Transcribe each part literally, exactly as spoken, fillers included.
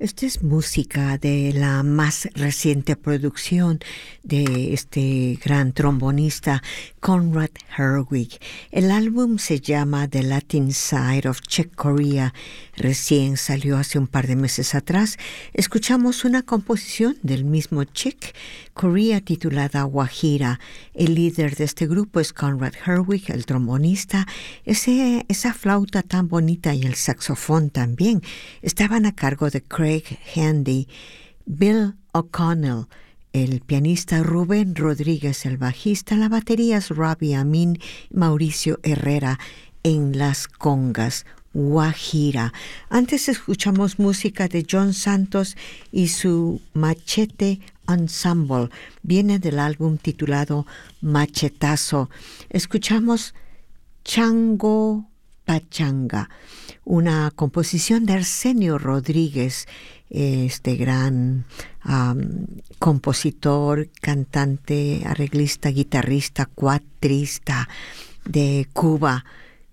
Esta es música de la más reciente producción de este gran trombonista Conrad Herwig. El álbum se llama The Latin Side of Czech Korea. Recién salió hace un par de meses atrás. Escuchamos una composición del mismo Czech Korea titulada Guajira. El líder de este grupo es Conrad Herwig, el trombonista. Ese, esa flauta tan bonita y el saxofón también estaban a cargo de Craig Handy. Bill O'Connell, el pianista, Rubén Rodríguez, el bajista, la batería es Robbie Amin, Mauricio Herrera en las congas. Guajira. Antes escuchamos música de John Santos y su Machete Ensemble. Viene del álbum titulado Machetazo. Escuchamos Chango Pachanga, una composición de Arsenio Rodríguez, este gran um, compositor, cantante, arreglista, guitarrista, cuatrista de Cuba,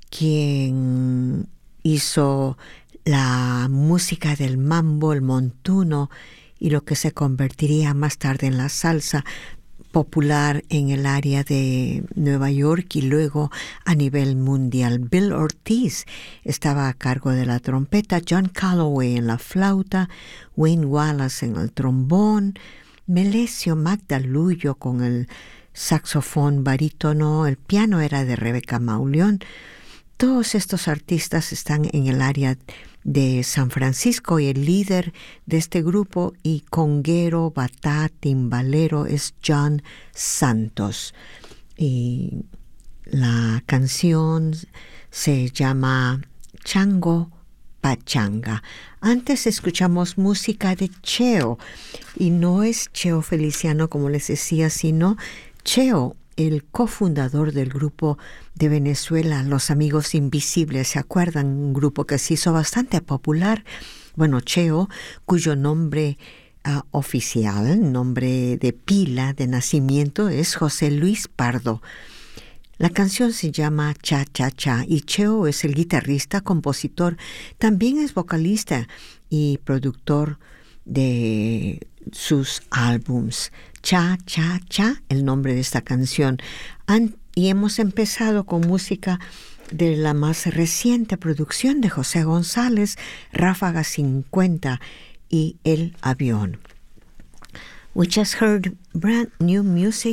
quien hizo la música del mambo, el montuno y lo que se convertiría más tarde en la salsa popular en el área de Nueva York y luego a nivel mundial. Bill Ortiz estaba a cargo de la trompeta, John Calloway en la flauta, Wayne Wallace en el trombón, Melesio Magdaluyo con el saxofón barítono, el piano era de Rebeca Mauleón. Todos estos artistas están en el área de San Francisco y el líder de este grupo y conguero, batá, timbalero es John Santos. Y la canción se llama Chango Pachanga. Antes escuchamos música de Cheo y no es Cheo Feliciano como les decía, sino Cheo, el cofundador del grupo de Venezuela, Los Amigos Invisibles. ¿Se acuerdan? Un grupo que se hizo bastante popular. Bueno, Cheo, cuyo nombre uh, oficial, nombre de pila de nacimiento es José Luis Pardo. La canción se llama Cha Cha Cha y Cheo es el guitarrista, compositor, también es vocalista y productor de sus álbums. Cha Cha Cha, el nombre de esta canción. An- y hemos empezado con música de la más reciente producción de José González, Ráfaga cincuenta y El Avión. We just heard brand new music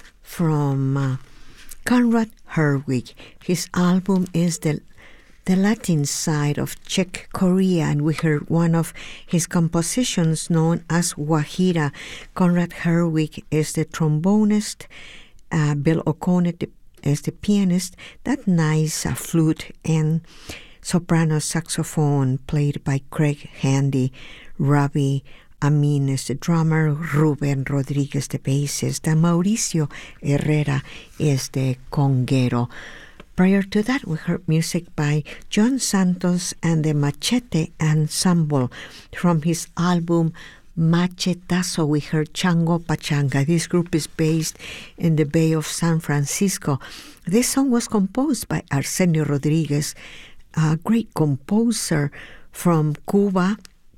from uh, Conrad Herwig. His album is the The Latin Side of Czech Korea, and we heard one of his compositions known as Guajira. Conrad Herwig is the trombonist, uh, Bill O'Connell is the pianist, that nice uh, flute and soprano saxophone played by Craig Handy, Robbie Amin is the drummer, Rubén Rodríguez the bassist, and Mauricio Herrera is the conguero. Prior to that, we heard music by John Santos and the Machete Ensemble. From his album Machetazo, we heard Chango Pachanga. This group is based in the Bay of San Francisco. This song was composed by Arsenio Rodríguez, a great composer from Cuba.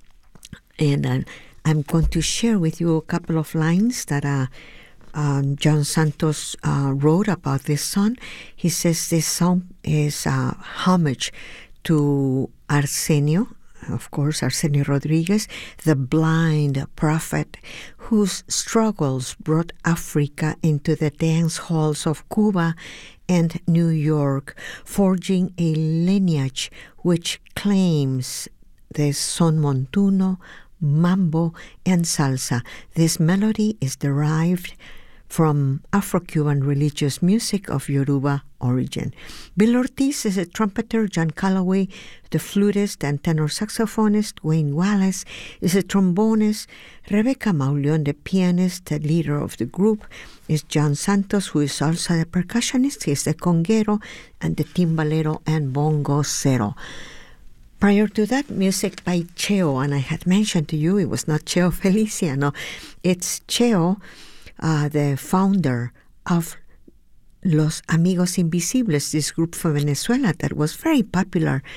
And uh, I'm going to share with you a couple of lines that are Um, John Santos uh, wrote about this song. He says this song is a homage to Arsenio, of course, Arsenio Rodríguez, the blind prophet whose struggles brought Africa into the dance halls of Cuba and New York, forging a lineage which claims the son montuno, mambo, and salsa. This melody is derived from Afro-Cuban religious music of Yoruba origin. Bill Ortiz is a trumpeter, John Calloway, the flutist and tenor saxophonist, Wayne Wallace is a trombonist, Rebeca Mauleón, the pianist, the leader of the group, is John Santos, who is also the percussionist, he is the conguero, and the timbalero and bongocero. Prior to that, music by Cheo, and I had mentioned to you it was not Cheo Feliciano, it's Cheo, Uh, the founder of Los Amigos Invisibles, this group from Venezuela that was very popular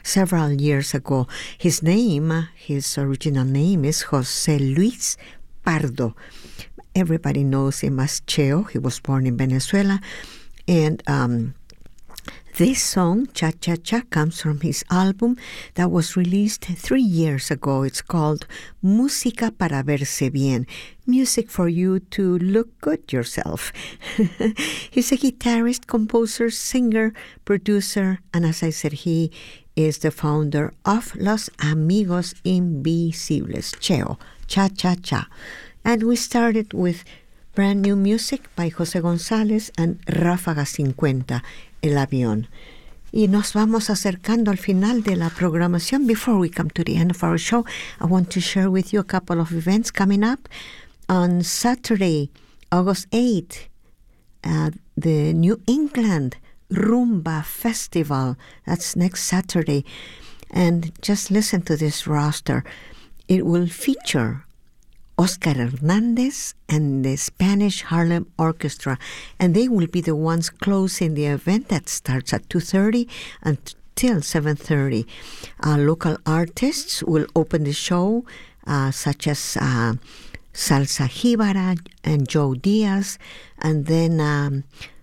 several years ago. His name, his original name is Jose Luis Pardo. Everybody knows him as Cheo. He was born in Venezuela. And um, this song, Cha Cha Cha, comes from his album that was released three years ago. It's called Música para verse bien, music for you to look good yourself. He's a guitarist, composer, singer, producer, and as I said, he is the founder of Los Amigos Invisibles, Cheo, Cha Cha Cha. And we started with brand new music by José González and Ráfaga cincuenta, El Avión. Y nos vamos acercando al final de la programación. Before we come to the end of our show, I want to share with you a couple of events coming up. On Saturday, August eighth, uh, the New England Rumba Festival. That's next Saturday. And just listen to this roster. It will feature Oscar Hernandez and the Spanish Harlem Orchestra, and they will be the ones closing the event that starts at two thirty until seven thirty. Uh, local artists will open the show, uh, such as uh, Salsa Jíbara and Joe Diaz, and then um,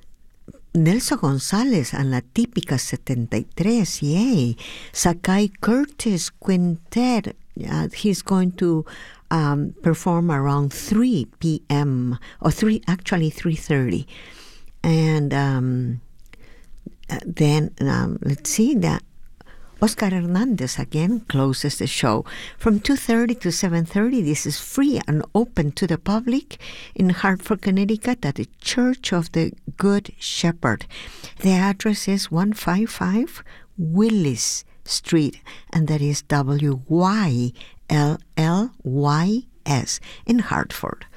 Nelson González and La Típica seventy-tres, yay. Sakai Curtis Quintet, uh, he's going to Um, perform around three p.m. or three, actually three thirty. And um, then, um, let's see, that Oscar Hernandez again closes the show. From two thirty to seven thirty, this is free and open to the public in Hartford, Connecticut at the Church of the Good Shepherd. The address is one fifty-five Willis Street, and that is W Y L L Y S in Hartford.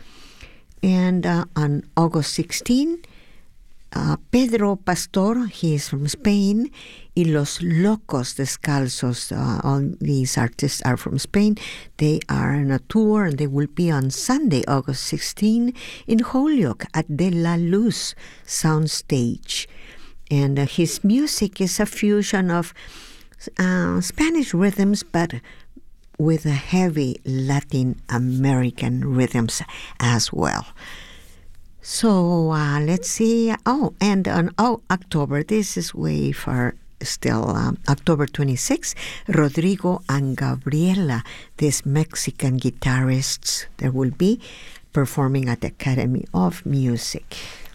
And uh, on August sixteenth, uh, Pedro Pastor, he is from Spain, y Los Locos Descalzos, uh, all these artists are from Spain. They are on a tour, and they will be on Sunday, August sixteenth, in Holyoke at De La Luz Soundstage. And uh, his music is a fusion of uh, Spanish rhythms, but with a heavy Latin American rhythms as well. So uh, let's see. Oh, and on oh, October, this is way far still, um, October twenty-sixth, Rodrigo and Gabriela, these Mexican guitarists, there will be performing at the Academy of Music.